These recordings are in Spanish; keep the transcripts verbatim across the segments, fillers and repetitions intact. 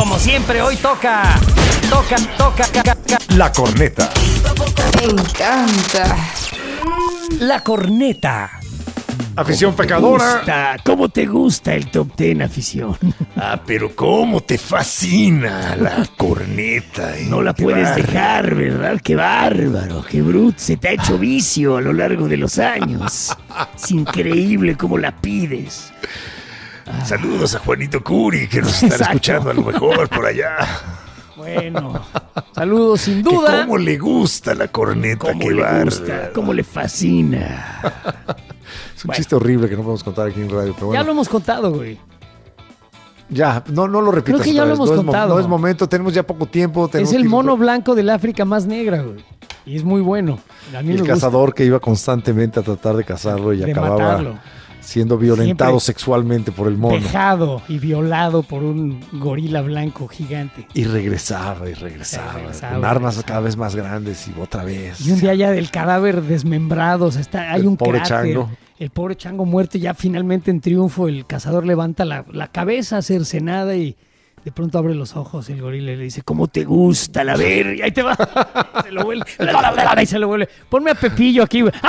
como siempre, hoy toca, toca, toca, toca, toca. La corneta. Me encanta. La corneta. Afición pecadora. Gusta, ¿Cómo te gusta el top ten, afición? Ah, pero cómo te fascina la corneta. Eh? No la Qué puedes bárbaro. dejar, ¿verdad? Qué bárbaro, qué bruto. Se te ha hecho vicio a lo largo de los años. Es increíble cómo la pides. Saludos a Juanito Curi, que nos están Exacto. escuchando a lo mejor por allá. Bueno, saludos sin Que duda. cómo le gusta la corneta, Cómo qué le bárbaro. gusta, cómo le fascina. Es un Bueno. chiste horrible que no podemos contar aquí en radio, pero bueno. Ya lo hemos contado, güey. Ya, no, no lo repitas. Creo que ya otra lo vez. hemos no es mo- contado. no es momento, tenemos ya poco tiempo. tenemos Es el que ir- mono blanco del África más negra, güey. Y es muy bueno. A mí El me gusta cazador que iba constantemente a tratar de cazarlo y de acababa matarlo. siendo violentado Siempre sexualmente por el mono. Dejado y violado por un gorila blanco gigante. Y regresaba y regresaba, Sí, regresaba, con armas regresaba. cada vez más grandes y otra vez. Y un día ya del cadáver desmembrado, o sea, está, hay El un pobre cráter. chango. El pobre chango muerto, y ya finalmente en triunfo el cazador levanta la, la cabeza cercenada y de pronto abre los ojos el gorila y le dice, ¿cómo te gusta la verga? Y ahí te va. Se lo vuelve. Y se lo vuelve. Ponme a Pepillo aquí, güey.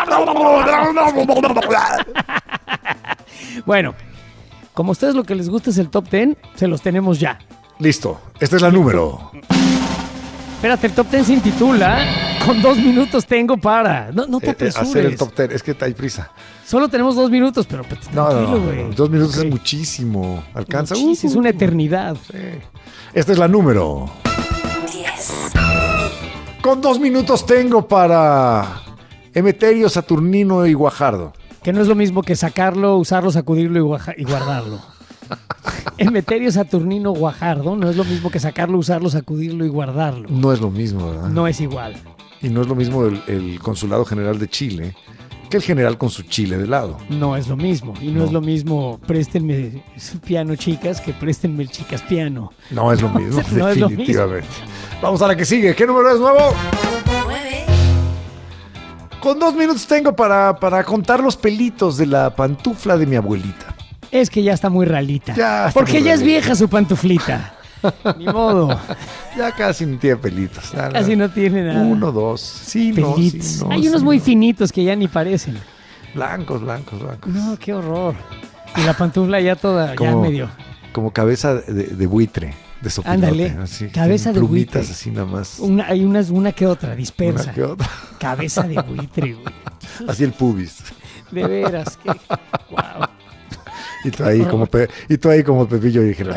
Bueno, como a ustedes lo que les gusta es el top ten, se los tenemos ya. Listo, esta es la número. Espérate, el top ten se intitula Con dos minutos tengo para. No, no te Eh, eh, apresures. hacer el top ten, es que hay prisa. Solo tenemos dos minutos, pero pues, No, tranquilo, no, güey. no, dos minutos Ok. es muchísimo. Alcanza. Muchis- Uh, es una eternidad. sí. Esta es la número. diez. Con dos minutos tengo para Emeterio, Saturnino y Guajardo. Que no es lo mismo que sacarlo, usarlo, sacudirlo y, guaja- y guardarlo. Emeterio Saturnino Guajardo no es lo mismo que sacarlo, usarlo, sacudirlo y guardarlo. No es lo mismo, ¿verdad? No es igual. Y no es lo mismo el, el Consulado General de Chile que el general con su chile de lado. No es lo mismo. Y no, No. es lo mismo préstenme su piano, chicas, que préstenme el chicas piano. No es lo mismo, No es lo definitivamente. Vamos a la que sigue. ¿Qué número es nuevo? nueve. Con dos minutos tengo para, para contar los pelitos de la pantufla de mi abuelita. Es que ya está muy ralita. Ya está Porque muy ya es ralita. vieja su pantuflita. Ni modo. Ya casi no tiene pelitos. Ya, Casi no tiene nada. Uno, dos. Sí, no, Pelitos. sí, no, Hay unos sí, muy no. finitos que ya ni parecen. Blancos, blancos, blancos. No, qué horror. Y la pantufla ya toda, ya Como- medio. Como cabeza de, de buitre, de sopilote. Ándale, así, cabeza tiene de plumitas buitre. así nada más. Una, hay unas, una que otra, dispersa. Una que otra. Cabeza de buitre, güey. Así el pubis. De veras, que. Wow. Y tú ahí como, pe- y tú ahí como Pepillo y dije,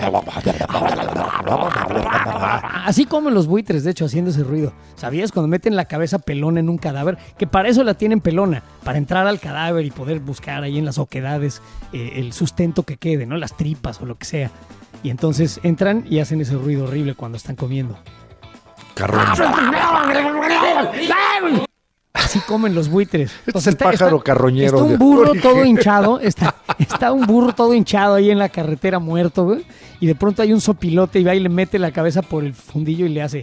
Así comen los buitres, de hecho, haciendo ese ruido. ¿Sabías? Cuando meten la cabeza pelona en un cadáver, que para eso la tienen pelona, para entrar al cadáver y poder buscar ahí en las oquedades eh, el sustento que quede, ¿no? Las tripas o lo que sea. Y entonces entran y hacen ese ruido horrible cuando están comiendo. carrón. Así comen los buitres. Este es el pájaro carroñero Está un de burro origen. todo hinchado. Está, está un burro todo hinchado ahí en la carretera muerto, güey. Y de pronto hay un sopilote y va y le mete la cabeza por el fundillo y le hace.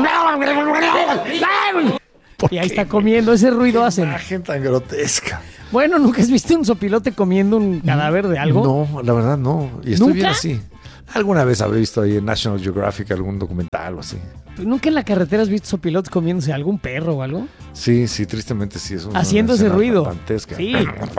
Y ahí está comiendo. Ese ruido hacen. Imagen tan grotesca. Bueno, ¿nunca has visto un sopilote comiendo un cadáver de algo? No, la verdad no. Y estoy ¿Nunca? bien así. Alguna vez habré visto ahí en National Geographic algún documental o así. ¿Nunca en la carretera has visto sopilotes comiéndose algún perro o algo? Sí, sí, tristemente sí. Es una Haciendo ese escena ruido. dantesca. Sí.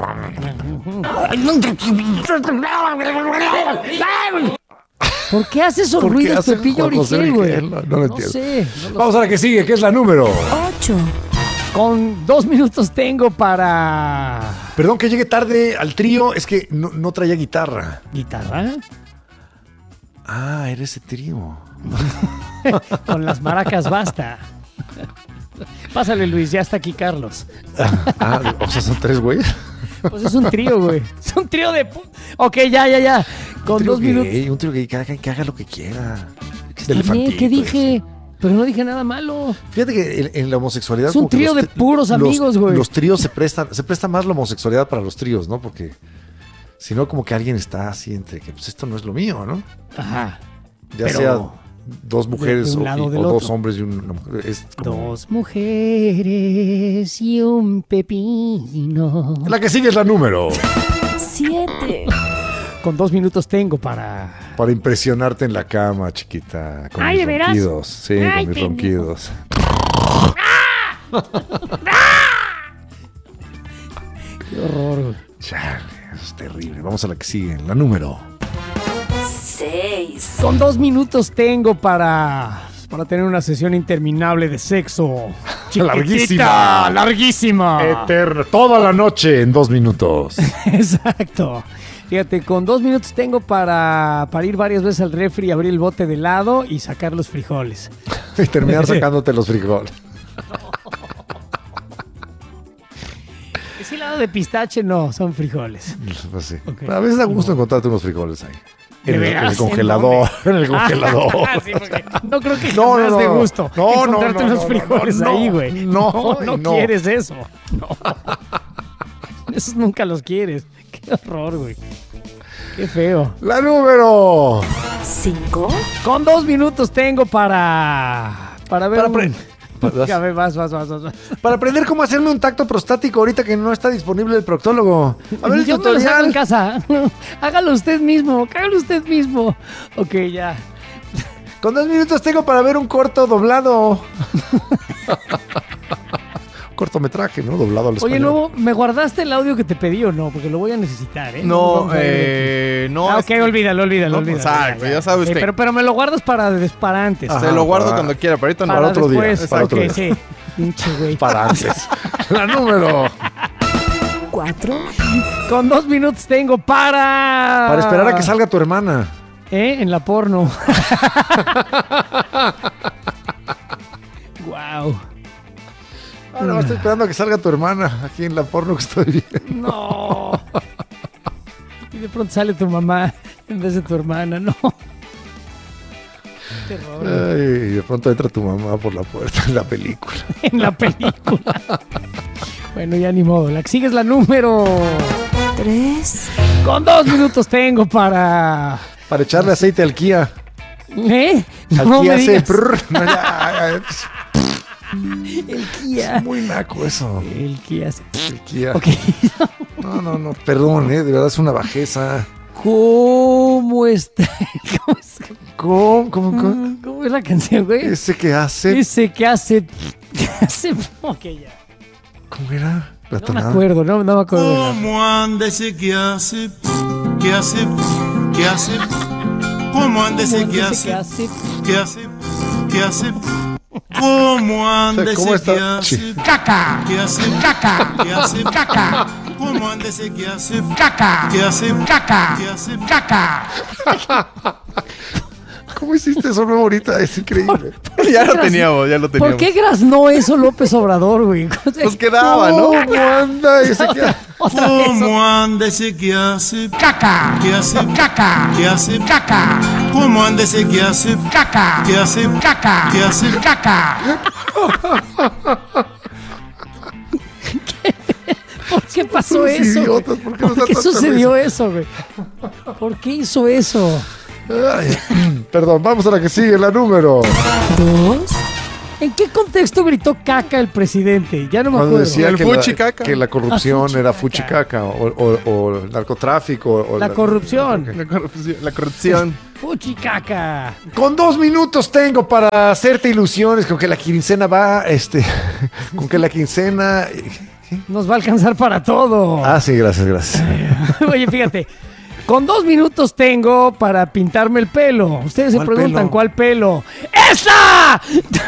¿Por qué hace esos ¿Por qué ruidos, hace Pepillo Juan José Origel, güey? Origel? No, no lo entiendo. sé. no lo Vamos a la que sigue, que es la número. ocho. Con dos minutos tengo para... Perdón que llegue tarde al trío, es que no, no traía guitarra. ¿Guitarra? Ah, era ese trío. Con las maracas basta. Pásale, Luis, ya está aquí Carlos. Ah, o sea, son tres güeyes. Pues es un trío, güey. Es un trío de... pu- Ok, ya, ya, ya. Con Un trío dos gay, minutos... un trío gay, que haga, que haga lo que quiera. Está bien, ¿qué dije? Pero no dije nada malo. Fíjate que en, en la homosexualidad... Es un como que trío los de tri- puros los- amigos, güey. Los tríos se prestan, se presta más la homosexualidad para los tríos, ¿no? Porque si no, como que alguien está así entre que pues esto no es lo mío, ¿no? Ajá. Ya Pero sea dos mujeres de un o, lado y- o del o dos otro. hombres y una mujer. Es como... Dos mujeres y un pepino. La que sigue es la número. siete. con dos minutos tengo para... Para impresionarte en la cama, chiquita. Con Ay, mis ¿de veras? ronquidos. Sí, Ay, con mis pendejo. ronquidos. Qué horror, güey. Chale, eso es terrible. Vamos a la que sigue, la número. seis, Con dos minutos tengo para... Para tener una sesión interminable de sexo. Chiquitita, Larguísima. Larguísima. Eterno. Toda la noche en dos minutos. Exacto. Fíjate, con dos minutos tengo para, para ir varias veces al refri, abrir el bote de helado y sacar los frijoles. Y terminar sacándote los frijoles. Ese helado de pistache no, son frijoles. Pues sí. Ok. A veces da gusto encontrarte unos frijoles ahí. ¿De En el, en veras? el congelador. En el congelador. Ah, sí, porque no creo que No, jamás no, de no. gusto No, no, encontrarte no, unos no, frijoles no, no, ahí, güey. no, no, no no. quieres eso. No. Esos nunca los quieres. Qué horror, güey. Qué feo. La número. cinco, Con dos minutos tengo para... Para ver... Para un- pre- Ya ve, vas, vas, vas, vas. vas. Para aprender cómo hacerme un tacto prostático ahorita que no está disponible el proctólogo. A ver el Yo me lo saco en tutorial. casa. Hágalo usted mismo, hágalo usted mismo. Ok, ya. Con dos minutos tengo para ver un corto doblado. Cortometraje, ¿no? Doblado al Oye, español. Lobo, ¿me guardaste el audio que te pedí o no? Porque lo voy a necesitar, ¿eh? No, Vamos a ver eh, no. Ah, es ok, que- olvídalo, olvídalo, No, olvídalo. exacto, ya, ya sabe Ok, usted. pero, pero me lo guardas para, des- para antes. Ajá, Se lo guardo para- cuando quiera, pero ahorita no. para otro día, después. para otro Ok, día. sí. Pinche güey. Para antes. La número. cuatro, Con dos minutos tengo para... Para esperar a que salga tu hermana. ¿Eh? En la porno. Wow. Ah, no, estoy esperando a que salga tu hermana aquí en la porno que estoy viendo. No. Y de pronto sale tu mamá en vez de tu hermana, no. Qué terror. Ay, y de pronto entra tu mamá por la puerta en la película. En la película. Bueno, ya ni modo. La que sigue es la número. tres, Con dos minutos tengo para... Para echarle aceite al Kia. ¿Eh? Al No Kia me hace digas. prrr. No, ya, ya, El Kia. es muy naco eso. El Kia. hace- El Kia. Ok. No, no, no. Perdón, eh, de verdad es una bajeza. ¿Cómo está? ¿Cómo es, ¿Cómo? ¿Cómo? ¿Cómo? ¿Cómo es la canción, güey? Ese que hace. Ese que hace... que hace... Ok, ya. ¿Cómo era? La No me tonada. acuerdo, no, no me acuerdo. de la- ¿Cómo anda ese que hace? ¿Qué hace? ¿Qué hace? ¿Cómo anda ese que Ese que hace? hace... ¿Qué hace? ¿Qué hace? ¿Cómo anda ¿Cómo ese que está? hace? Sí. ¡Caca! ¿Qué hace? ¡Caca! ¿Qué hace? ¡Caca! ¿Cómo anda ese que hace? ¡Caca! ¿Qué hace? ¡Caca! ¿Qué hace? ¡Caca! ¿Cómo hiciste eso nuevo ahorita? Es increíble. Ya lo gras- teníamos, ya lo teníamos. ¿Por qué graznó eso López Obrador, güey? Nos quedaba, ¿no? ¿Cómo anda ese que hace? Otra vez. ¿Cómo anda ese que hace? ¡Caca! ¿Qué hace? ¡Caca! ¿Qué hace? ¡Caca! ¿Cómo anda ese que hace? ¡Caca! ¿Qué hace? ¡Caca! ¿Qué hace? ¡Caca! ¿Por qué pasó unos eso? idiotas, güey? ¿por qué nos ¿Por da qué tanta sucedió risa? eso, güey? ¿Por qué hizo eso? Ay, perdón, vamos a la que sigue, la número. dos, ¿En qué contexto gritó caca el presidente? Ya no me Cuando acuerdo. decía El que la, fuchicaca. que la corrupción Ah, era fuchicaca. fuchicaca o, o- o el narcotráfico. O La corrupción. La corrupción. La corrupción. Fuchi caca. Con dos minutos tengo para hacerte ilusiones con que la quincena va, este, con que la quincena... Nos va a alcanzar para todo. Ah, sí, gracias, gracias. Oye, fíjate. Con dos minutos tengo para pintarme el pelo. Ustedes se ¿Cuál preguntan pelo? cuál pelo. ¡Esta!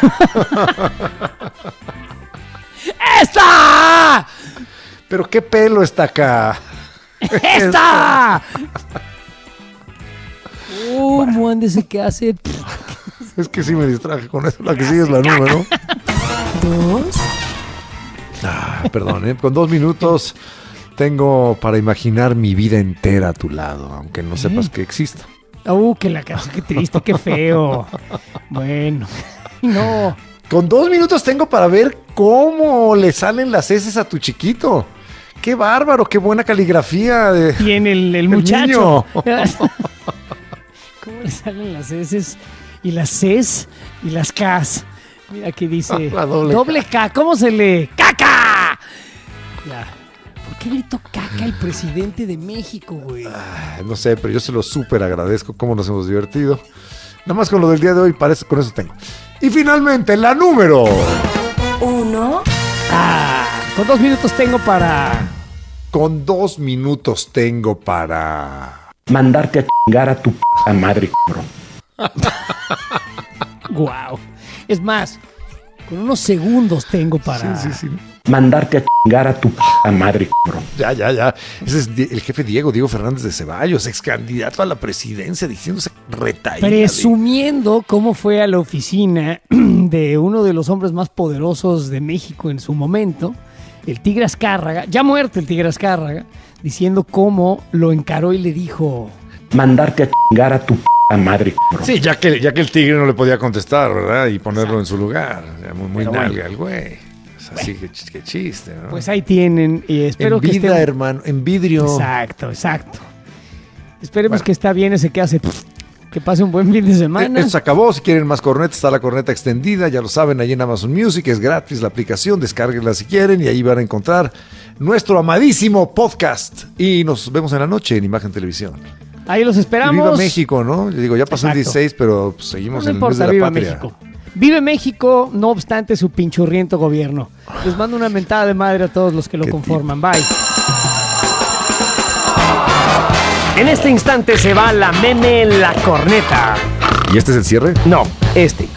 ¡Esta! Pero qué pelo está acá. ¡Esta! ¿Cómo ándese que hace? Es que sí me distraje con eso. La que sigue es la número. dos, Ah, perdón, ¿eh? Con dos minutos tengo para imaginar mi vida entera a tu lado, aunque no sepas que exista. Uh, que la canción, qué triste, qué feo. Bueno, no. Con dos minutos tengo para ver cómo le salen las heces a tu chiquito. ¡Qué bárbaro! ¡Qué buena caligrafía! De... Tiene el, el El muchacho. niño. ¿Cómo le salen las S y las Cs y las Ks? Mira aquí dice La doble doble K. ¿Cómo se lee? ¡Caca! Ya. ¿Por qué gritó caca el presidente de México, güey? Ah, no sé, pero yo se lo súper agradezco. Cómo nos hemos divertido. Nada más con lo del día de hoy, parece con eso tengo. Y finalmente, la número. Uno. Ah, con dos minutos tengo para... Con dos minutos tengo para... mandarte a chingar a tu p*** madre, cabrón. Wow. Es más, con unos segundos tengo para... Sí, sí, sí. Mandarte a chingar a tu p*** madre, cabrón. Ya, ya, ya. Ese es el jefe Diego, Diego Fernández de Ceballos, ex candidato a la presidencia, diciéndose retaíla. Presumiendo cómo fue a la oficina de uno de los hombres más poderosos de México en su momento, el Tigre Azcárraga, ya muerto el Tigre Azcárraga, diciendo cómo lo encaró y le dijo... mandarte a chingar a tu p*** madre, cabrón. Sí, ya que, ya que el tigre no le podía contestar, ¿verdad? Y ponerlo en su lugar. Ya muy muy Pero nalga el güey. Es así que, ch- que chiste, ¿no? Pues ahí tienen y espero en que vida, esté... hermano, en vidrio. Exacto, exacto. Esperemos Bueno. que está bien ese que hace... Que pase un buen fin de semana. Eh, Esto se acabó. Si quieren más cornetas, está la corneta extendida. Ya lo saben, ahí en Amazon Music. Es gratis la aplicación. Descárguenla si quieren. Y ahí van a encontrar nuestro amadísimo podcast. Y nos vemos en la noche en Imagen Televisión. Ahí los Y esperamos. viva México, ¿no? Yo digo, ya pasó el Exacto. dieciséis, pero pues, seguimos No en el mes importa, de la viva patria. México. Vive México, no obstante su pinchurriento gobierno. Les mando una mentada de madre a todos los que lo Qué conforman. Bye. En este instante se va la meme en la corneta. ¿Y este es el cierre? No, este.